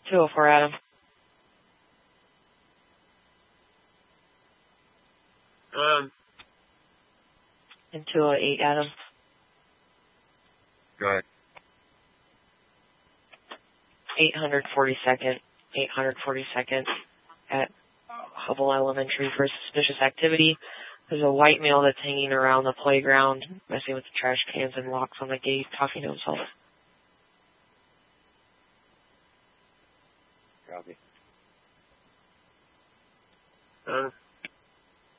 204, Adam. And 208, Adam. Go ahead. 842nd at Hubble Elementary for suspicious activity. There's a white male that's hanging around the playground, messing with the trash cans and locks on the gate, talking to himself. Copy.